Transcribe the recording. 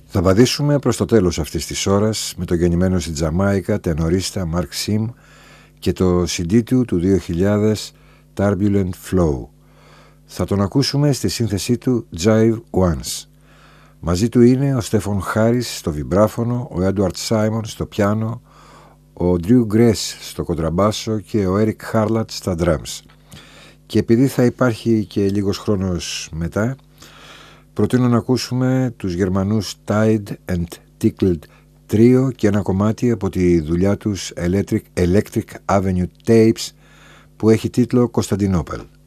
Θα βαδίσουμε προς το τέλος αυτής της ώρας με το γεννημένο στη Τζαμάικα τενορίστα Μαρκ Σιμ και το CD του 2000 Turbulent Flow. Θα τον ακούσουμε στη σύνθεσή του Jive Once. Μαζί του είναι ο Στέφον Χάρις στο βιμπράφωνο, ο Έντουαρτ Σάιμον στο πιάνο, ο Ντριου Γκρες στο κοντραμπάσο και ο Έρικ Χάρλατ στα drums. Και επειδή θα υπάρχει και λίγος χρόνος μετά, προτείνω να ακούσουμε τους Γερμανούς Tied and Tickled Trio και ένα κομμάτι από τη δουλειά τους Electric Avenue Tapes που έχει τίτλο Κωνσταντινούπολη.